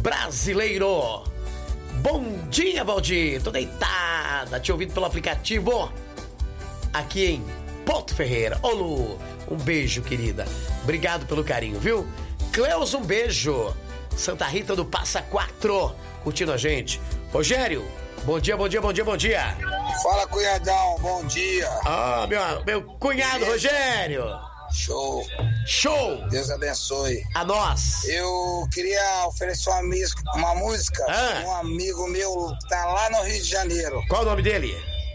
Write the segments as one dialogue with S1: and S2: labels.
S1: brasileiro. Bom dia, Valdir. Tô deitada, te ouvindo pelo aplicativo aqui em Porto Ferreira. Ô, Lu, um beijo, querida. Obrigado pelo carinho, viu? Cleus, um beijo. Santa Rita do Passa Quatro, curtindo a gente. Rogério, bom dia, bom dia, bom dia, bom dia.
S2: Fala, cunhadão, bom dia.
S1: Ah, meu cunhado, Rogério. Show.
S2: Deus abençoe.
S1: A nós.
S2: Eu queria oferecer uma música um amigo meu tá lá no Rio de Janeiro.
S1: Qual o nome dele?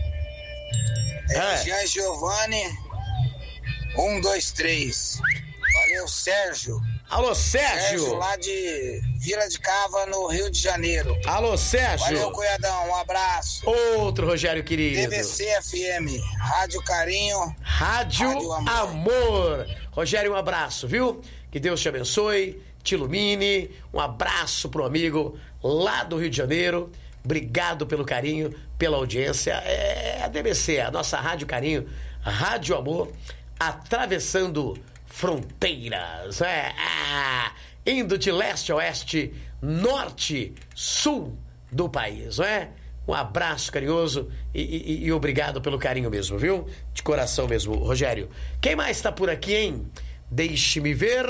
S2: Jean Giovanni 1, 2, 3. Valeu, Sérgio.
S1: Alô, Sérgio.
S2: Sérgio lá de Vila de Cava, no Rio de Janeiro.
S1: Alô, Sérgio.
S2: Valeu, cunhadão, um abraço.
S1: Outro Rogério querido.
S2: DBC FM, Rádio Carinho.
S1: Rádio Amor. Rogério, um abraço, viu? Que Deus te abençoe, te ilumine. Um abraço pro amigo lá do Rio de Janeiro. Obrigado pelo carinho, pela audiência. É a DBC, a nossa Rádio Carinho, Rádio Amor, atravessando fronteiras, indo de leste a oeste, norte, sul do país, não é? Um abraço carinhoso e obrigado pelo carinho mesmo, viu? De coração mesmo, Rogério. Quem mais tá por aqui, hein? Deixe-me ver.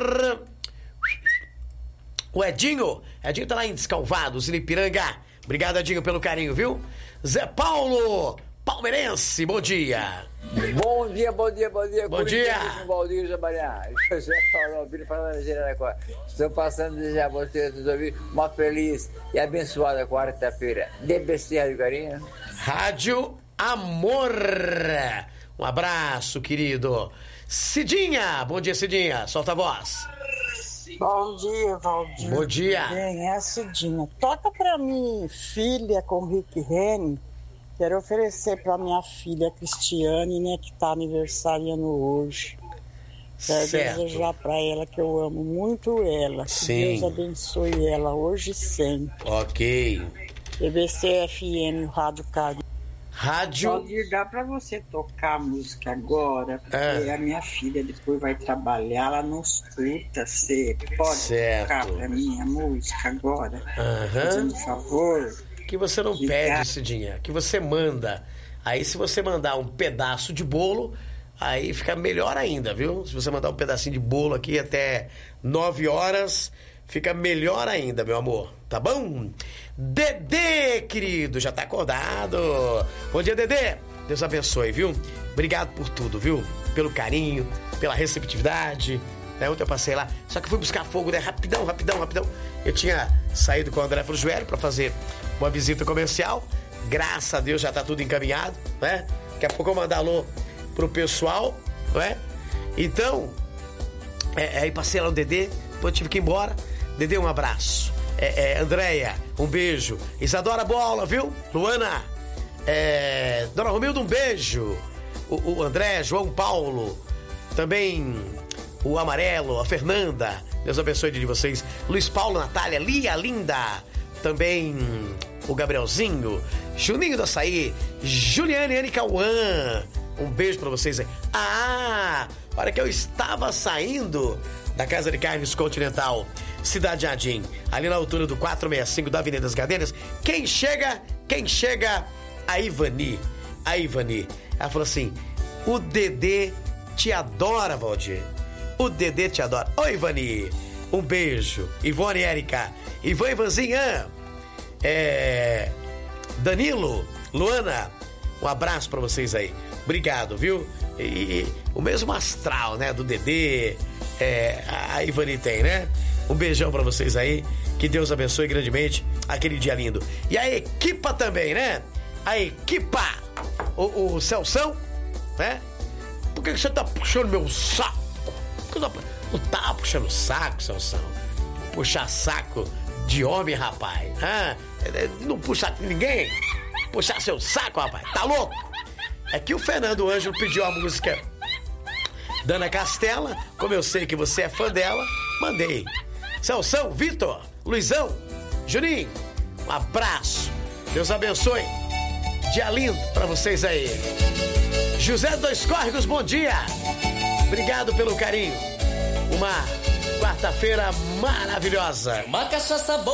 S1: O Edinho tá lá em Descalvados, em Ipiranga. Obrigado, Edinho, pelo carinho, viu? Zé Paulo, palmeirense, bom dia.
S3: Bom dia.
S1: Bom dia.
S3: Valdir Jabalhã. José Paulo, filho para Araraquara. Estou passando a desejar a vocês uma feliz e abençoada quarta-feira. DBC Rádio Carinho.
S1: Rádio Amor. Um abraço, querido. Cidinha, bom dia, Cidinha. Solta a voz.
S4: Bom dia, Valdir.
S1: Bom dia.
S4: Bem, é a Cidinha. Toca pra mim, Filha, com Rick Rennie. Quero oferecer pra minha filha Cristiane, né, que tá aniversariando hoje. Quero desejar pra ela que eu amo muito ela.
S1: Sim.
S4: Que Deus abençoe ela hoje e sempre.
S1: Ok.
S4: BBC FM, Rádio Carinho.
S1: Rádio...
S4: Valdir, dá pra você tocar a música agora? Porque a minha filha depois vai trabalhar, ela não escuta. Você pode tocar pra mim a música agora? Fazendo favor.
S1: Que você não pede, Cidinha, que você manda. Aí se você mandar um pedaço de bolo, aí fica melhor ainda, viu? Se você mandar um pedacinho de bolo aqui até 9 horas, fica melhor ainda, meu amor, tá bom? Dedê, querido, já tá acordado. Bom dia, Dedê. Deus abençoe, viu? Obrigado por tudo, viu? Pelo carinho, pela receptividade. Ontem eu passei lá, só que fui buscar fogo, né? Rapidão. Eu tinha saído com o André Frujoelli pra fazer uma visita comercial. Graças a Deus já tá tudo encaminhado, né? Daqui a pouco eu vou mandar alô pro pessoal, não é? Então, aí passei lá no Dedê, depois tive que ir embora. Dedê, um abraço. Andréia, um beijo. Isadora Bola, viu? Luana, Dona Romilda, um beijo. O André, João Paulo, também o Amarelo, a Fernanda, Deus abençoe de vocês. Luiz Paulo, Natália, Lia Linda, também o Gabrielzinho, Juninho do Açaí, Juliane, Anne Cauã, um beijo pra vocês aí. Hora que eu estava saindo da Casa de Carnes Continental, Cidade Jardim, ali na altura do 465 da Avenida das Gardênias, quem chega? A Ivani. Ela falou assim: o Dedê te adora, Valdir. O Dedê te adora. Oi, Ivani. Um beijo. Ivone e Érica. Ivanzinha. Danilo, Luana, um abraço pra vocês aí. Obrigado, viu? E o mesmo astral, né? Do Dedê. A Ivani tem, né? Um beijão pra vocês aí. Que Deus abençoe grandemente aquele dia lindo. E a equipa também, né? A equipa. O Celção, né? Por que você tá puxando meu saco? Não tá puxando saco, Celção. Puxar saco de homem, rapaz. Não puxar ninguém. Puxar seu saco, rapaz. Tá louco? É que o Fernando Ângelo pediu a música Dana Castela. Como eu sei que você é fã dela, mandei. Celção, Vitor, Luizão, Juninho, um abraço. Deus abençoe. Dia lindo pra vocês aí. José Dois Córregos, bom dia. Obrigado pelo carinho. Uma quarta-feira maravilhosa.
S5: Uma cachaça boa.